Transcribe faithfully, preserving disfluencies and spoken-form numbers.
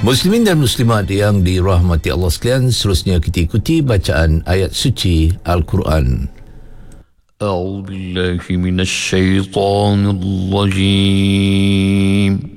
Muslimin dan muslimat yang dirahmati Allah sekalian, seterusnya kita ikuti bacaan ayat suci Al-Quran. A'udzu billahi minasy syaithanir rajim.